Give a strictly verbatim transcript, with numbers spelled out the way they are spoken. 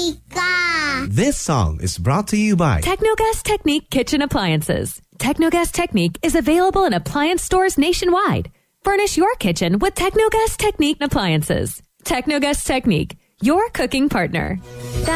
Technica. This song is brought to you by Technogas Technique Kitchen Appliances. Technogas Technique is available in appliance stores nationwide. Furnish your kitchen with Technogas Technique appliances. Technogas Technique, your cooking partner. That